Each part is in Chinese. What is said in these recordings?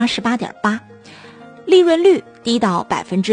18.8%，利润率低到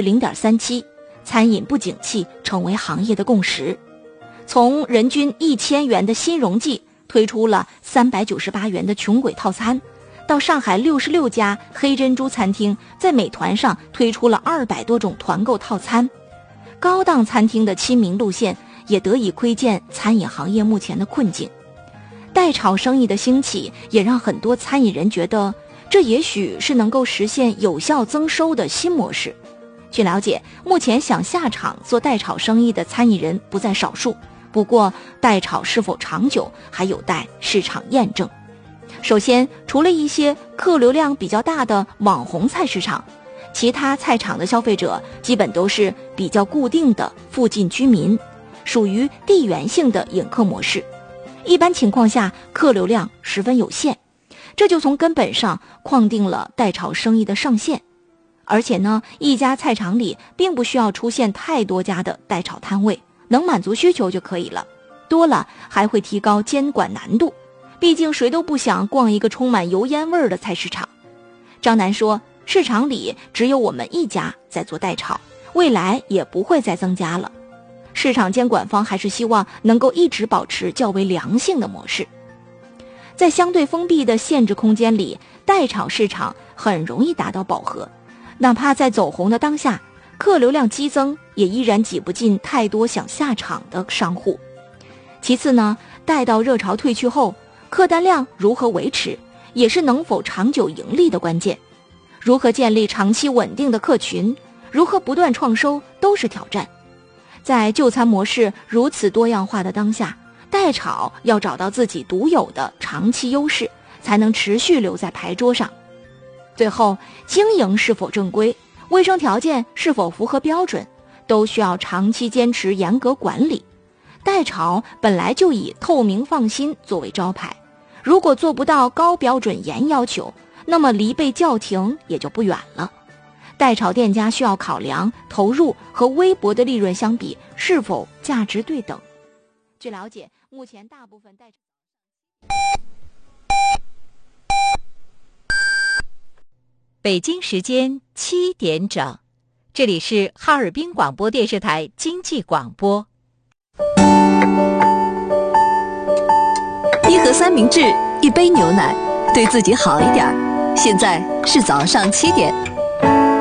0.37%， 餐饮不景气成为行业的共识。从人均1000元的新荣记推出了398元的穷鬼套餐，到上海66家黑珍珠餐厅在美团上推出了200多种团购套餐，高档餐厅的亲民路线也得以窥见餐饮行业目前的困境。代炒生意的兴起也让很多餐饮人觉得，这也许是能够实现有效增收的新模式。据了解，目前想下场做代炒生意的餐饮人不在少数，不过代炒是否长久还有待市场验证。首先，除了一些客流量比较大的网红菜市场，其他菜场的消费者基本都是比较固定的附近居民，属于地缘性的引客模式。一般情况下，客流量十分有限，这就从根本上框定了代炒生意的上限。而且呢，一家菜场里并不需要出现太多家的代炒摊位，能满足需求就可以了，多了还会提高监管难度，毕竟谁都不想逛一个充满油烟味的菜市场。张楠说，市场里只有我们一家在做代炒，未来也不会再增加了。市场监管方还是希望能够一直保持较为良性的模式。在相对封闭的限制空间里，代炒市场很容易达到饱和，哪怕在走红的当下，客流量激增，也依然挤不进太多想下场的商户。其次呢，待到热潮退去后，客单量如何维持，也是能否长久盈利的关键。如何建立长期稳定的客群，如何不断创收，都是挑战。在就餐模式如此多样化的当下，代炒要找到自己独有的长期优势，才能持续留在牌桌上。最后，经营是否正规，卫生条件是否符合标准，都需要长期坚持严格管理。代炒本来就以透明放心作为招牌，如果做不到高标准严要求，那么离被叫停也就不远了。代炒店家需要考量投入和微薄的利润相比是否价值对等。据了解，目前大部分代炒北京时间7点整，这里是哈尔滨广播电视台经济广播。 一盒三明治，一杯牛奶，对自己好一点。现在是早上7点。